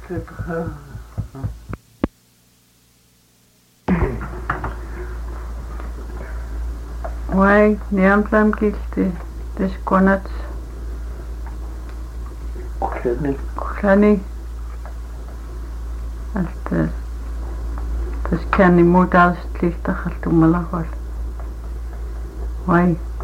Wai niamsam kilti tiskonats kuhlani altas tas kani muutaustlihtaqaltummalaqol wai